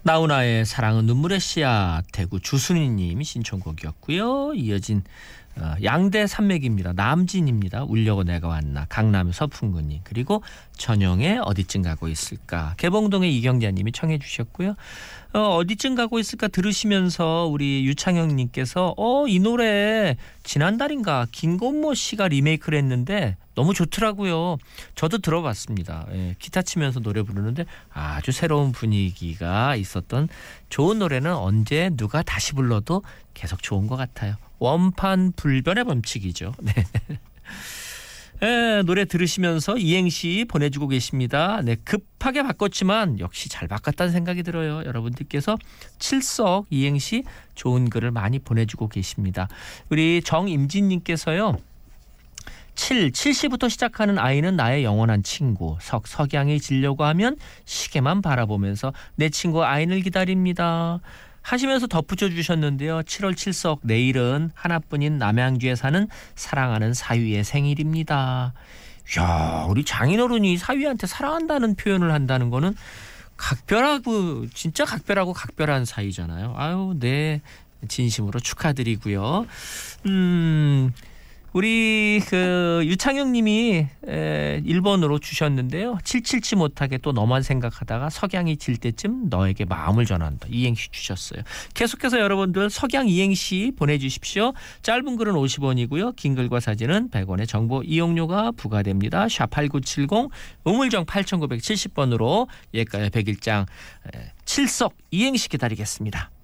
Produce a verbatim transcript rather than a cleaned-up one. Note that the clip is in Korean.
나훈아의 사랑은 눈물의 씨앗, 대구 주순희님 신청곡이었고요. 이어진 어, 양대 산맥입니다. 남진입니다. 울려고 내가 왔나. 강남 서풍구님, 그리고 전영의 어디쯤 가고 있을까. 개봉동의 이경자님이 청해 주셨고요. 어, 어디쯤 가고 있을까 들으시면서 우리 유창영님께서 어, 이 노래 지난달인가 김건모 씨가 리메이크를 했는데 너무 좋더라고요. 저도 들어봤습니다. 예, 기타 치면서 노래 부르는데 아주 새로운 분위기가 있었던 좋은 노래는 언제 누가 다시 불러도 계속 좋은 것 같아요. 원판 불변의 법칙이죠. 네. 네, 노래 들으시면서 이행시 보내주고 계십니다. 네, 급하게 바꿨지만 역시 잘 바꿨다는 생각이 들어요. 여러분들께서 칠석 이행시 좋은 글을 많이 보내주고 계십니다. 우리 정임진님께서요. 칠, 칠시부터 시작하는 아이는 나의 영원한 친구. 석, 석양이 지려고 하면 시계만 바라보면서 내 친구 아인을 기다립니다. 하시면서 덧붙여 주셨는데요. 칠월 칠석 내일은 하나뿐인 남양주에 사는 사랑하는 사위의 생일입니다. 이야, 우리 장인어른이 사위한테 사랑한다는 표현을 한다는 거는 각별하고 진짜 각별하고 각별한 사이잖아요. 아유, 네, 진심으로 축하드리고요. 음... 우리 그 유창영님이 일 번으로 주셨는데요. 칠칠치 못하게 또 너만 생각하다가 석양이 질 때쯤 너에게 마음을 전한다. 이행시 주셨어요. 계속해서 여러분들 석양 이행시 보내주십시오. 짧은 글은 오십 원이고요. 긴 글과 사진은 백 원의 정보 이용료가 부과됩니다. 샵 팔구칠공 우물정 팔구칠공 번으로 예가의 백일장 칠석 이행시 기다리겠습니다.